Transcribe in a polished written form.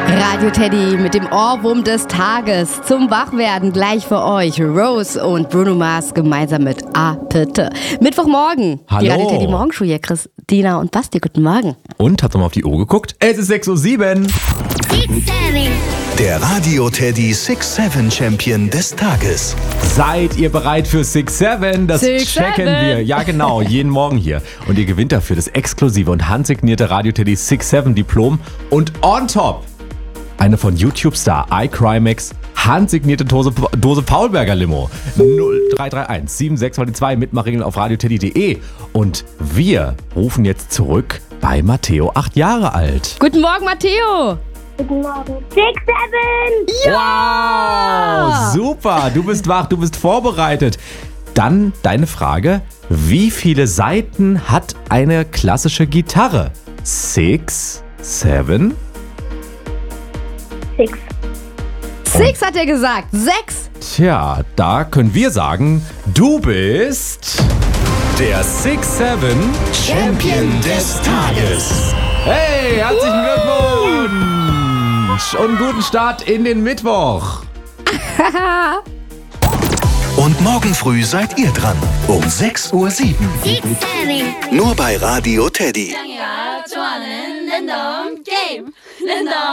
Radio Teddy mit dem Ohrwurm des Tages. Zum Wachwerden gleich für euch Rose und Bruno Mars gemeinsam mit Apete. Mittwochmorgen. Hallo. Die Radio Teddy Morgenshow hier. Christina und Basti, guten Morgen. Und, habt ihr mal auf die Uhr geguckt? Es ist 6:07 Uhr. Der Radio Teddy 6-7 Champion des Tages. Seid ihr bereit für 6-7? Das 6-7. checken wir. Ja, genau, jeden Morgen hier. Und ihr gewinnt dafür das exklusive und handsignierte Radio Teddy 6-7 Diplom. Und on top eine von YouTube-Star iCrimex handsignierte Dose Paulberger Limo. 0331 7622 Mitmachregeln auf radioteddy.de. Und wir rufen jetzt zurück bei Matteo, 8 Jahre alt. Guten Morgen, Matteo. Guten Morgen. 6-7! Wow, super, du bist wach, du bist vorbereitet. Dann deine Frage, wie viele Saiten hat eine klassische Gitarre? 6, 7? 6. 6 hat er gesagt. 6. Tja, da können wir sagen, du bist der 6-7 Champion des Tages. Hey, herzlichen Glückwunsch und guten Start in den Mittwoch. Und morgen früh seid ihr dran. Um 6:07 Uhr. 6-7! Nur bei Radio Teddy. 좋아하는 랜덤 게임 랜덤